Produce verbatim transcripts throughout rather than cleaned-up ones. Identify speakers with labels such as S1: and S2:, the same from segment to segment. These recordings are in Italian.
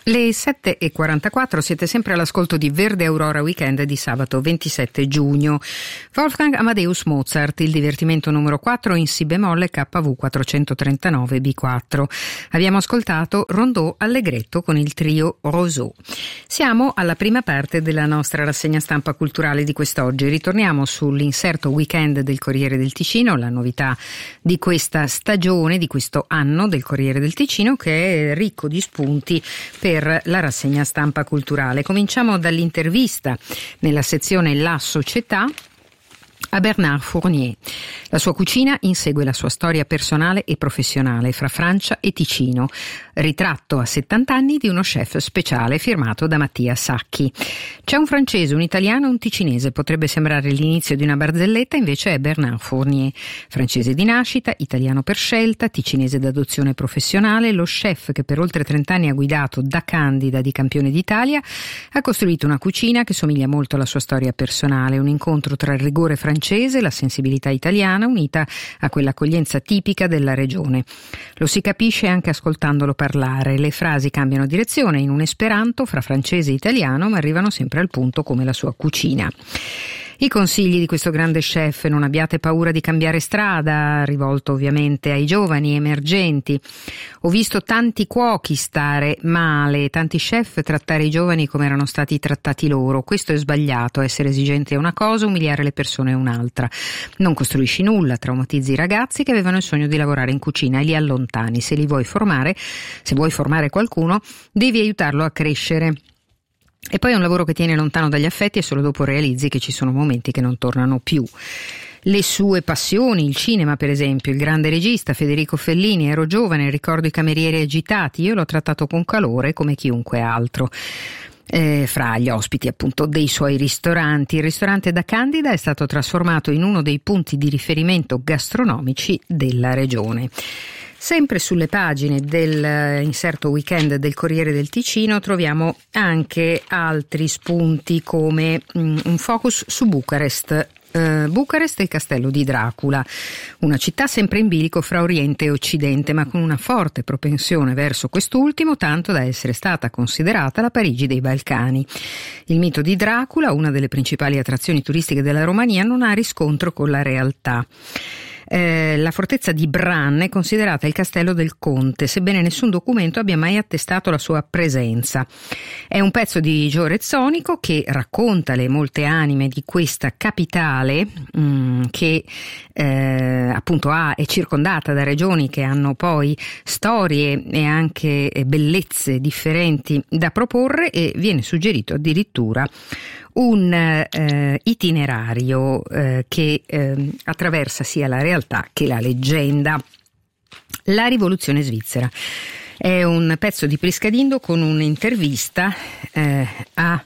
S1: Le sette e quarantaquattro, siete sempre all'ascolto di Verde Aurora Weekend di sabato ventisette giugno. Wolfgang Amadeus Mozart, il divertimento numero quattro in Si bemolle K V quattrocentotrentanove B quattro. Abbiamo ascoltato Rondò Allegretto con il trio Roseau. Siamo alla prima parte della nostra rassegna stampa culturale di quest'oggi. Ritorniamo sull'inserto weekend del Corriere del Ticino, la novità di questa stagione, di questo anno del Corriere del Ticino, che è ricco di spunti per per la rassegna stampa culturale. Cominciamo dall'intervista nella sezione La Società a Bernard Fournier. La sua cucina insegue la sua storia personale e professionale fra Francia e Ticino. Ritratto a settanta anni di uno chef speciale firmato da Mattia Sacchi. C'è un francese, un italiano e un ticinese. Potrebbe sembrare l'inizio di una barzelletta, invece è Bernard Fournier. Francese di nascita, italiano per scelta, ticinese d'adozione professionale, lo chef che per oltre trent'anni ha guidato da candida di campione d'Italia ha costruito una cucina che somiglia molto alla sua storia personale, un incontro tra il rigore francese e la sensibilità italiana unita a quell'accoglienza tipica della regione. Lo si capisce anche ascoltandolo parlare. Le frasi cambiano direzione in un esperanto fra francese e italiano, ma arrivano sempre al punto come la sua cucina. I consigli di questo grande chef: non abbiate paura di cambiare strada, rivolto ovviamente ai giovani emergenti. Ho visto tanti cuochi stare male, tanti chef trattare i giovani come erano stati trattati loro. Questo è sbagliato, essere esigenti è una cosa, umiliare le persone è un'altra. Non costruisci nulla, traumatizzi i ragazzi che avevano il sogno di lavorare in cucina e li allontani. Se li vuoi formare, se vuoi formare qualcuno, devi aiutarlo a crescere. E poi è un lavoro che tiene lontano dagli affetti e solo dopo realizzi che ci sono momenti che non tornano più. Le sue passioni, il cinema per esempio, il grande regista Federico Fellini. Ero giovane, ricordo i camerieri agitati, io l'ho trattato con calore come chiunque altro. Eh, fra gli ospiti appunto dei suoi ristoranti, il ristorante da Candida è stato trasformato in uno dei punti di riferimento gastronomici della regione. Sempre sulle pagine dell'inserto weekend del Corriere del Ticino troviamo anche altri spunti come um, un focus su Bucarest. Uh, Bucarest e il castello di Dracula, una città sempre in bilico fra Oriente e Occidente, ma con una forte propensione verso quest'ultimo, tanto da essere stata considerata la Parigi dei Balcani. Il mito di Dracula, una delle principali attrazioni turistiche della Romania, non ha riscontro con la realtà. Eh, la fortezza di Bran è considerata il castello del conte, sebbene nessun documento abbia mai attestato la sua presenza. È un pezzo di Gio Rezzonico che racconta le molte anime di questa capitale mh, che eh, appunto ha, è circondata da regioni che hanno poi storie e anche bellezze differenti da proporre, e viene suggerito addirittura un eh, itinerario eh, che eh, attraversa sia la realtà che la leggenda. La rivoluzione svizzera è un pezzo di Priscadindo con un'intervista eh, a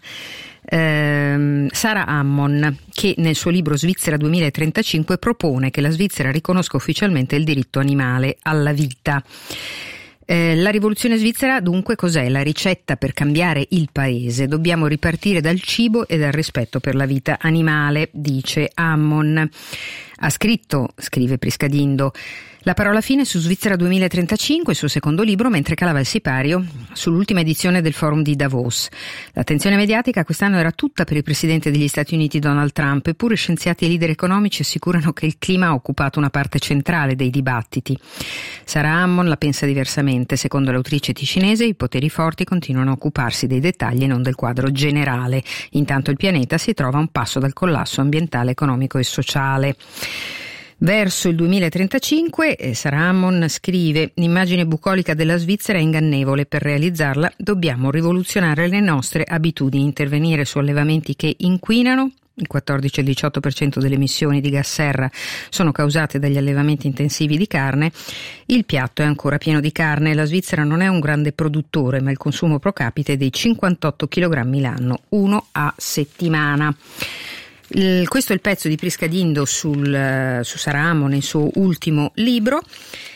S1: eh, Sarah Hammond, che nel suo libro Svizzera duemilatrentacinque propone che la Svizzera riconosca ufficialmente il diritto animale alla vita. Eh, la rivoluzione svizzera dunque cos'è? La ricetta per cambiare il paese. Dobbiamo ripartire dal cibo e dal rispetto per la vita animale, dice Hammond. Ha scritto, scrive Priscadindo, la parola fine su Svizzera duemilatrentacinque, il suo secondo libro, mentre calava il sipario sull'ultima edizione del forum di Davos. L'attenzione mediatica quest'anno era tutta per il presidente degli Stati Uniti Donald Trump, eppure scienziati e leader economici assicurano che il clima ha occupato una parte centrale dei dibattiti. Sarah Hammond la pensa diversamente. Secondo l'autrice ticinese, i poteri forti continuano a occuparsi dei dettagli e non del quadro generale. Intanto il pianeta si trova a un passo dal collasso ambientale, economico e sociale. Verso il duemilatrentacinque eh, Sarah Hammond scrive: l'immagine bucolica della Svizzera è ingannevole, per realizzarla dobbiamo rivoluzionare le nostre abitudini, intervenire su allevamenti che inquinano. Il quattordici e il diciotto per cento delle emissioni di gas serra sono causate dagli allevamenti intensivi di carne. Il piatto è ancora pieno di carne. La Svizzera non è un grande produttore, ma il consumo pro capite è dei cinquantotto chilogrammi l'anno, uno a settimana. Il, questo è il pezzo di Priscadindo sul, su Sarah Hammond nel suo ultimo libro.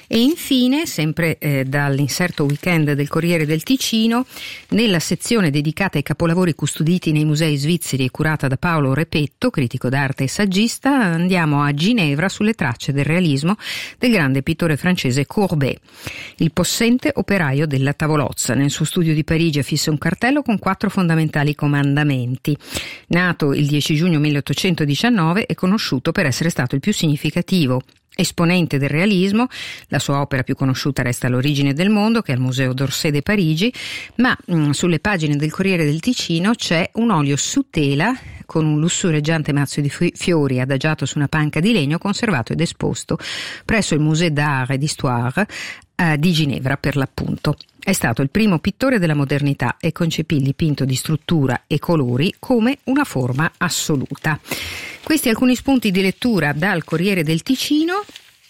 S1: E infine, sempre eh, dall'inserto weekend del Corriere del Ticino, nella sezione dedicata ai capolavori custoditi nei musei svizzeri e curata da Paolo Repetto, critico d'arte e saggista, andiamo a Ginevra sulle tracce del realismo del grande pittore francese Courbet, il possente operaio della tavolozza. Nel suo studio di Parigi affisse un cartello con quattro fondamentali comandamenti. Nato il dieci giugno milleottocentodiciannove, è conosciuto per essere stato il più significativo esponente del realismo. La sua opera più conosciuta resta L'origine del mondo, che è al Museo d'Orsay de Parigi, ma mh, sulle pagine del Corriere del Ticino c'è un olio su tela con un lussureggiante mazzo di fiori adagiato su una panca di legno, conservato ed esposto presso il Musée d'Art et d'Histoire eh, di Ginevra, per l'appunto. È stato il primo pittore della modernità e concepì il dipinto di struttura e colori come una forma assoluta. Questi alcuni spunti di lettura dal Corriere del Ticino.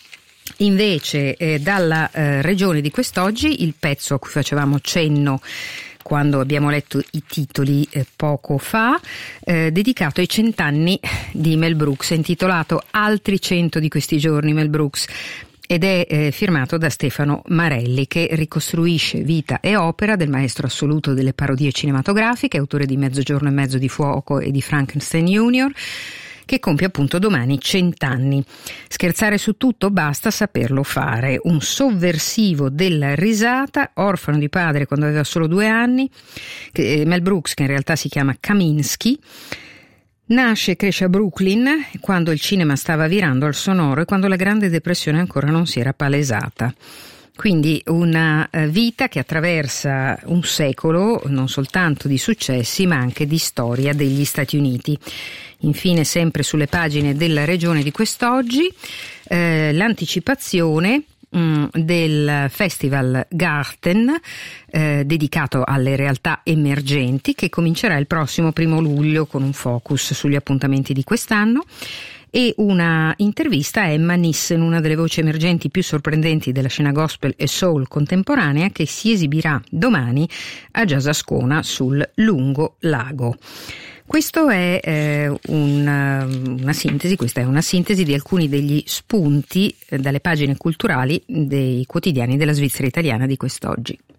S1: Invece eh, dalla eh, regione di quest'oggi, il pezzo a cui facevamo cenno quando abbiamo letto i titoli eh, poco fa, eh, dedicato ai cent'anni di Mel Brooks, intitolato Altri cento di questi giorni Mel Brooks, ed è eh, firmato da Stefano Marelli, che ricostruisce vita e opera del maestro assoluto delle parodie cinematografiche, autore di Mezzogiorno e mezzo di fuoco e di Frankenstein Junior, che compie appunto domani cent'anni. Scherzare su tutto, basta saperlo fare. Un sovversivo della risata, orfano di padre quando aveva solo due anni, che, Mel Brooks, che in realtà si chiama Kaminsky, nasce e cresce a Brooklyn quando il cinema stava virando al sonoro e quando la Grande Depressione ancora non si era palesata. Quindi una vita che attraversa un secolo non soltanto di successi ma anche di storia degli Stati Uniti. Infine, sempre sulle pagine della regione di quest'oggi, eh, l'anticipazione mh, del Festival Garten eh, dedicato alle realtà emergenti, che comincerà il prossimo primo luglio con un focus sugli appuntamenti di quest'anno, e una intervista a Emma Nissen, una delle voci emergenti più sorprendenti della scena gospel e soul contemporanea, che si esibirà domani a Jazz Ascona sul Lungo Lago. Questo è eh, una, una sintesi, questa è una sintesi di alcuni degli spunti eh, dalle pagine culturali dei quotidiani della Svizzera italiana di quest'oggi.